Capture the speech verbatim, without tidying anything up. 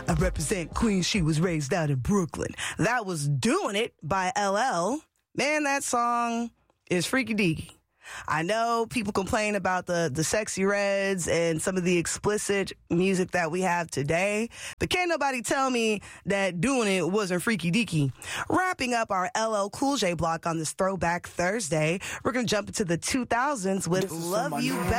I represent Queens. She was raised out in Brooklyn. That was Doing It by L L. Man, that song is freaky deaky. I know people complain about the, the sexy reds and some of the explicit music that we have today, but can't nobody tell me that Doing It wasn't freaky deaky. Wrapping up our L L Cool J block on this Throwback Thursday, we're going to jump into the two thousands with Love You Better.